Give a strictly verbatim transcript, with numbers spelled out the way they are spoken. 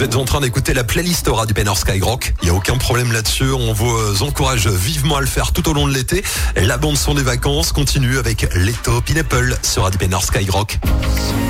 Vous êtes en train d'écouter la playlist Radio Pénor Skyrock. Il n'y a aucun problème là-dessus. On vous encourage vivement à le faire tout au long de l'été. La bande son des vacances continue avec Leto Pineapple sur Radio Pénor Skyrock.